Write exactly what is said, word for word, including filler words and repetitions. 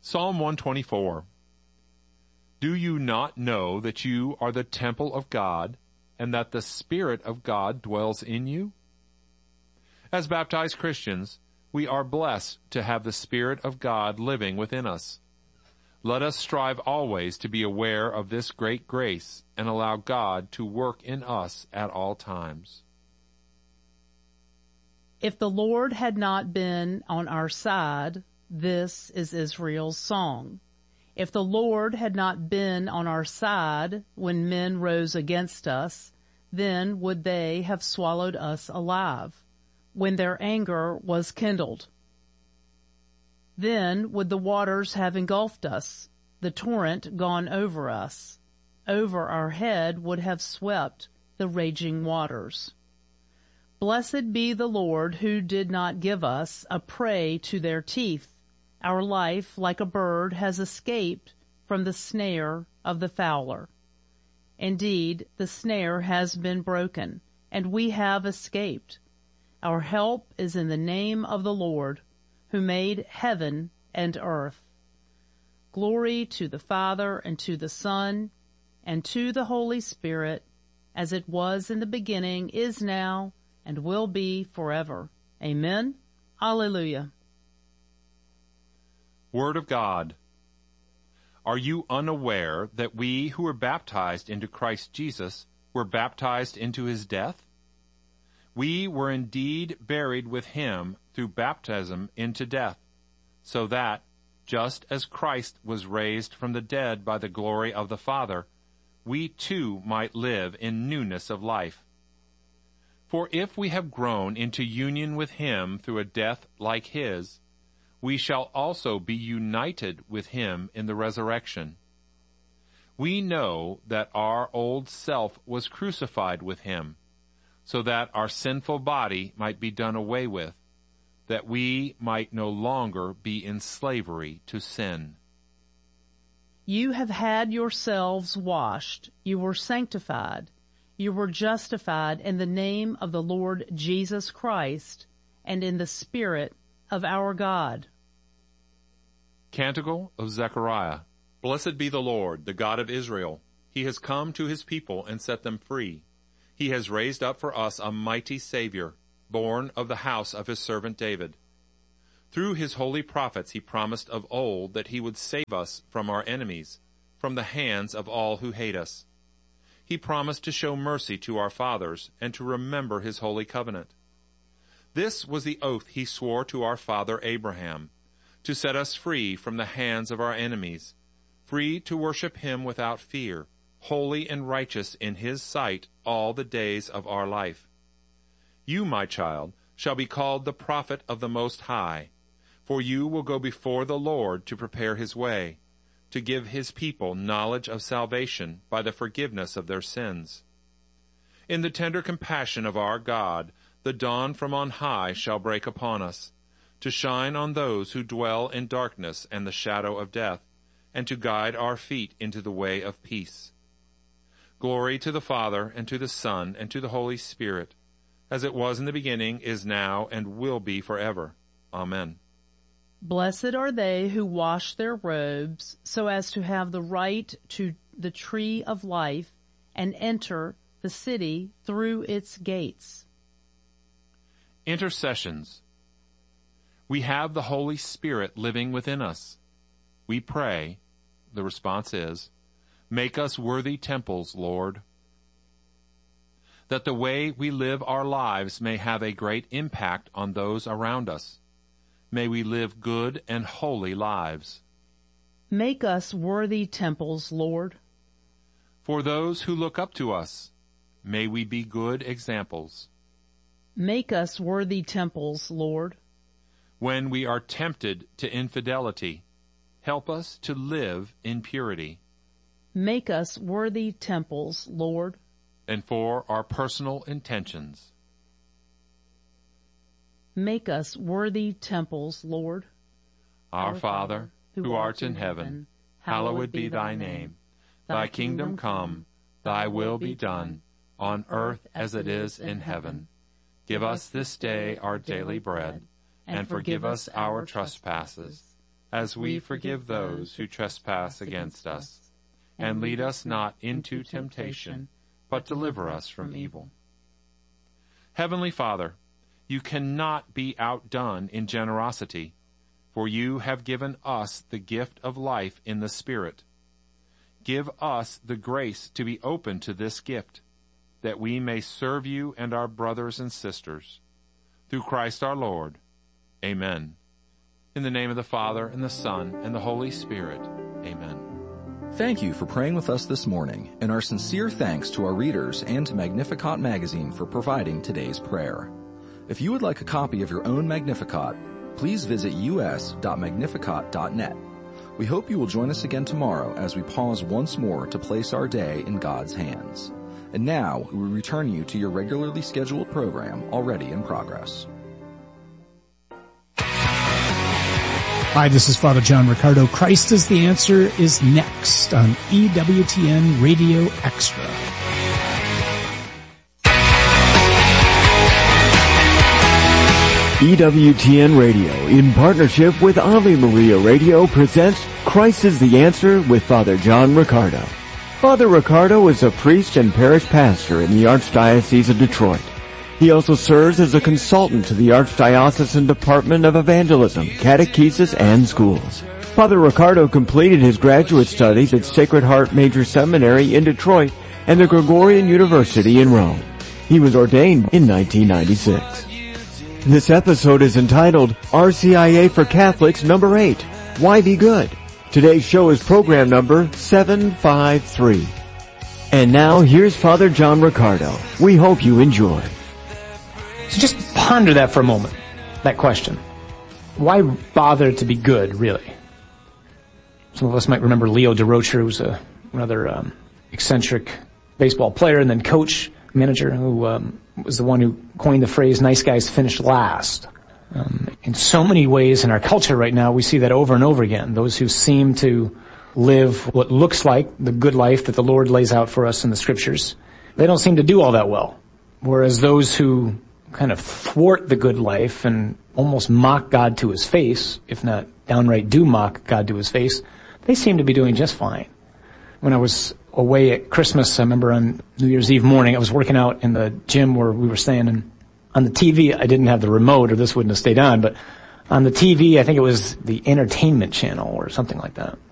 Psalm one twenty-four. Do you not know that you are the temple of God, and that the Spirit of God dwells in you? As baptized Christians, we are blessed to have the Spirit of God living within us. Let us strive always to be aware of this great grace and allow God to work in us at all times. If the Lord had not been on our side, this is Israel's song. If the Lord had not been on our side when men rose against us, then would they have swallowed us alive, when their anger was kindled. Then would the waters have engulfed us, the torrent gone over us. Over our head would have swept the raging waters. Blessed be the Lord who did not give us a prey to their teeth. Our life, like a bird, has escaped from the snare of the fowler. Indeed, the snare has been broken, and we have escaped. Our help is in the name of the Lord, who made heaven and earth. Glory to the Father, and to the Son, and to the Holy Spirit, as it was in the beginning, is now, and will be forever. Amen. Alleluia. Word of God. Are you unaware that we who were baptized into Christ Jesus were baptized into his death? We were indeed buried with him through baptism into death, so that, just as Christ was raised from the dead by the glory of the Father, we too might live in newness of life. For if we have grown into union with him through a death like his, we shall also be united with him in the resurrection. We know that our old self was crucified with him, so that our sinful body might be done away with, that we might no longer be in slavery to sin. You have had yourselves washed, you were sanctified, you were justified in the name of the Lord Jesus Christ and in the Spirit of our God. Canticle of Zechariah. Blessed be the Lord, the God of Israel. He has come to his people and set them free. He has raised up for us a mighty Savior, born of the house of his servant David. Through his holy prophets he promised of old that he would save us from our enemies, from the hands of all who hate us. He promised to show mercy to our fathers and to remember his holy covenant. This was the oath he swore to our father Abraham, to set us free from the hands of our enemies, free to worship him without fear, holy and righteous in his sight all the days of our life. You, my child, shall be called the prophet of the Most High, for you will go before the Lord to prepare his way, to give his people knowledge of salvation by the forgiveness of their sins. In the tender compassion of our God, the dawn from on high shall break upon us, to shine on those who dwell in darkness and the shadow of death, and to guide our feet into the way of peace. Glory to the Father, and to the Son, and to the Holy Spirit, as it was in the beginning, is now, and will be forever. Amen. Blessed are they who wash their robes, so as to have the right to the tree of life, and enter the city through its gates. Intercessions. We have the Holy Spirit living within us. We pray, the response is, make us worthy temples, Lord. That the way we live our lives may have a great impact on those around us. May we live good and holy lives. Make us worthy temples, Lord. For those who look up to us, may we be good examples. Make us worthy temples, Lord. When we are tempted to infidelity, help us to live in purity. Make us worthy temples, Lord. And for our personal intentions, make us worthy temples, Lord. Our Father, who art in heaven, hallowed be thy name. Thy kingdom come, thy will be done, on earth as it is in heaven. Give us this day our daily bread, and forgive us our trespasses, as we forgive those who trespass against us. And lead us not into temptation, but deliver us from evil. Heavenly Father, you cannot be outdone in generosity, for you have given us the gift of life in the Spirit. Give us the grace to be open to this gift, that we may serve you and our brothers and sisters. Through Christ our Lord. Amen. In the name of the Father, and the Son, and the Holy Spirit. Amen. Thank you for praying with us this morning, and our sincere thanks to our readers and to Magnificat Magazine for providing today's prayer. If you would like a copy of your own Magnificat, please visit u s dot magnificat dot net. We hope you will join us again tomorrow as we pause once more to place our day in God's hands. And now, we return you to your regularly scheduled program already in progress. Hi, this is Father John Riccardo. Christ is the Answer is next on E W T N Radio Extra. E W T N Radio, in partnership with Ave Maria Radio, presents Christ is the Answer with Father John Riccardo. Father Riccardo is a priest and parish pastor in the Archdiocese of Detroit. He also serves as a consultant to the Archdiocesan Department of Evangelism, Catechesis, and Schools. Father Riccardo completed his graduate studies at Sacred Heart Major Seminary in Detroit and the Gregorian University in Rome. He was ordained in nineteen ninety-six. This episode is entitled R C I A for Catholics Number eight, Why Be Good? Today's show is program number seven five three. And now here's Father John Riccardo. We hope you enjoy. So just ponder that for a moment, that question. Why bother to be good, really? Some of us might remember Leo Durocher, who was a rather um, eccentric baseball player and then coach, manager, who um, was the one who coined the phrase, nice guys finish last. Um, in so many ways in our culture right now, we see that over and over again. Those who seem to live what looks like the good life that the Lord lays out for us in the Scriptures, they don't seem to do all that well. Whereas those who kind of thwart the good life and almost mock God to his face, if not downright do mock God to his face, they seem to be doing just fine. When I was away at Christmas, I remember on New Year's Eve morning, I was working out in the gym where we were staying, and on the T V, I didn't have the remote or this wouldn't have stayed on, but on the T V, I think it was the entertainment channel or something like that.